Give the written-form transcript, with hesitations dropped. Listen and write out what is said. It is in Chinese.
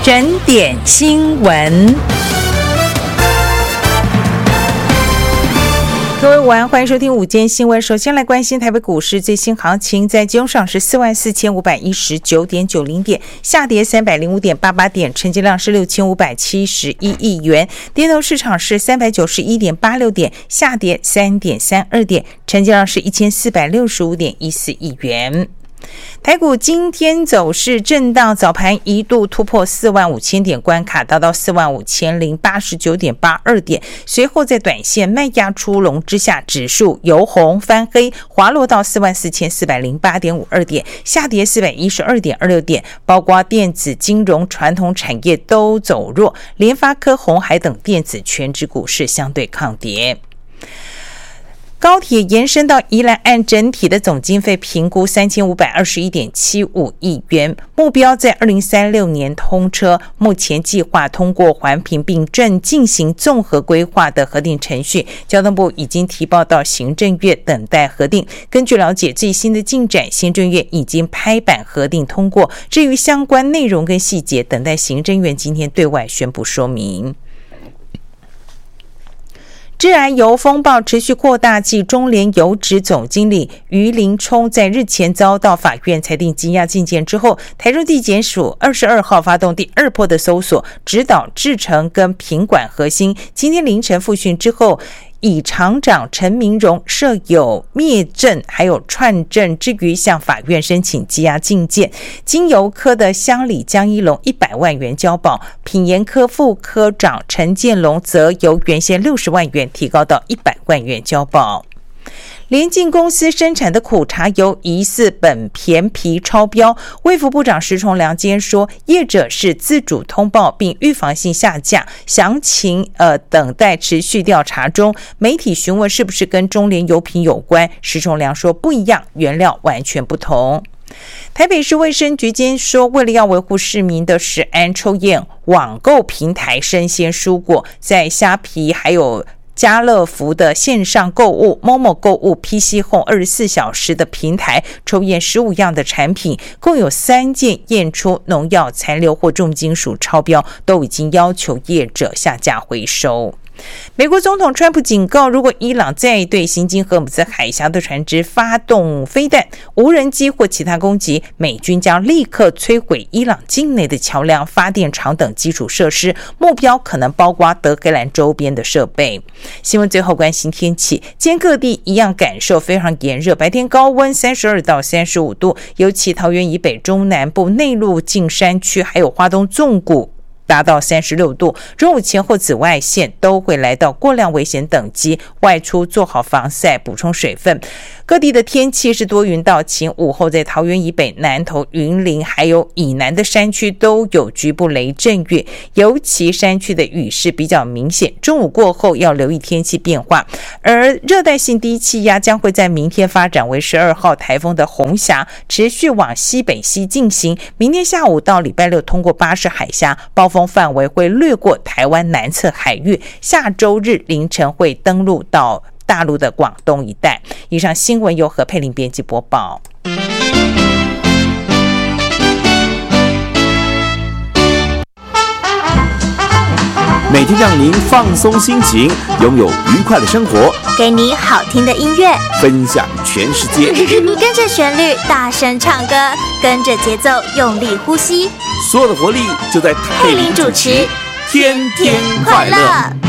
整点新闻。各位晚安，欢迎收听午间新闻。首先来关心台北股市最新行情，在金融上是44519.90点，下跌305.88点，成交量是6571亿元。跌头市场是391.86点，下跌3.32点，成交量是1465.14亿元。台股今天走势震荡，早盘一度突破45000点关卡，达到45089.82点，随后在短线卖压出笼之下，指数由红翻黑，滑落到44408.52点，下跌412.26点，包括电子、金融、传统产业都走弱，联发科、鸿海等电子全指股市相对抗跌。高铁延伸到宜兰岸，整体的总经费评估3521.75亿元，目标在2036年通车。目前计划通过环评，并正进行综合规划的核定程序，交通部已经提报到行政院等待核定。根据了解最新的进展，行政院已经拍板核定通过，至于相关内容跟细节，等待行政院今天对外宣布说明。致癌油风暴持续扩大，继中联油脂总经理于林冲在日前遭到法院裁定羁押禁见之后，台中地检署22号发动第二波的搜索，指导制程跟品管核心。今天凌晨复讯之后，以厂长陈明荣设有灭证还有串证之余，向法院申请羁押禁见。经油科的乡里江一龙100万元交保，品研科副科长陈建龙则由原先60万元提高到100万元交保。联进公司生产的苦茶油疑似苯醛醚超标，卫福部长石崇良今天说，业者是自主通报并预防性下架，详情等待持续调查中。媒体询问是不是跟中联油品有关，石崇良说不一样，原料完全不同。台北市卫生局今天说，为了要维护市民的食安，抽验网购平台生鲜蔬果，在虾皮还有家乐福的线上购物、Momo 购物、PC Home 24小时的平台抽验15样的产品，共有3件验出农药残留或重金属超标，都已经要求业者下架回收。美国总统川普警告，如果伊朗再对行经荷姆兹海峡的船只发动飞弹、无人机或其他攻击，美军将立刻摧毁伊朗境内的桥梁、发电厂等基础设施，目标可能包括德黑兰周边的设备。新闻最后关心天气，今天各地一样感受非常炎热，白天高温32到35度，尤其桃园以北、中南部内陆近山区还有花东纵谷达到36度，中午前后紫外线都会来到过量危险等级，外出做好防晒，补充水分。各地的天气是多云到晴，午后在桃园以北、南投、云林还有以南的山区都有局部雷阵雨，尤其山区的雨势比较明显，中午过后要留意天气变化。而热带性低气压将会在明天发展为12号台风的红霞，持续往西北西进行，明天下午到礼拜六通过巴士海峡，暴风范围会掠过台湾南侧海域，下周日凌晨会登陆到大陆的广东一带。以上新闻由何佩玲编辑播报。 每天让您放松心情，拥有愉快的生活， 给你好听的音乐， 分享全世界。 跟着旋律大声唱歌，跟着节奏用力呼吸， 所有的活力就在佩玲主持，天天快乐。